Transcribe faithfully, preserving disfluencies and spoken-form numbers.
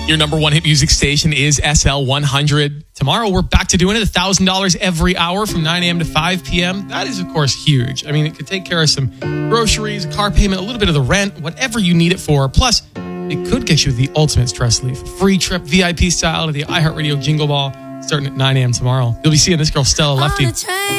Your number one hit music station is S L one hundred. Tomorrow, we're back to doing it. one thousand dollars every hour from nine a.m. to five p.m. That is, of course, huge. I mean, it could take care of some groceries, car payment, a little bit of the rent, whatever you need it for. Plus, it could get you the ultimate stress relief. Free trip, V I P style, to the iHeartRadio Jingle Ball, starting at nine a.m. tomorrow. You'll be seeing this girl, Stella Lefty.